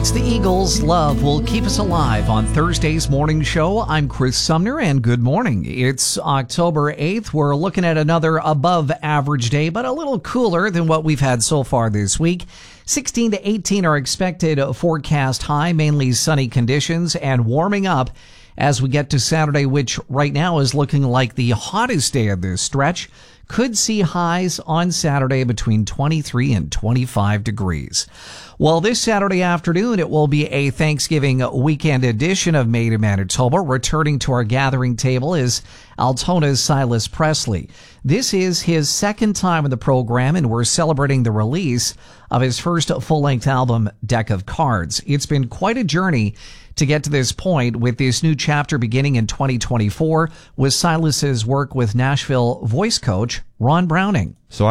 It's the Eagles. Love will keep us alive on Thursday's morning show. I'm Chris Sumner, and good morning. It's October 8th. We're looking at another above average day, but a little cooler than what we've had so far this week. 16 to 18 are expected forecast high, mainly sunny conditions, and warming up as we get to Saturday, which right now is looking like the hottest day of this stretch. Could see highs on Saturday between 23 and 25 degrees. Well, this Saturday afternoon, it will be a Thanksgiving weekend edition of Made in Manitoba. Returning to our gathering table is Altona's Silas Presley. This is his second time in the program, and we're celebrating the release of his first full-length album, Deck of Cards. It's been quite a journey to get to this point, with this new chapter beginning in 2024 with Silas's work with Nashville voice coach Ron Browning. So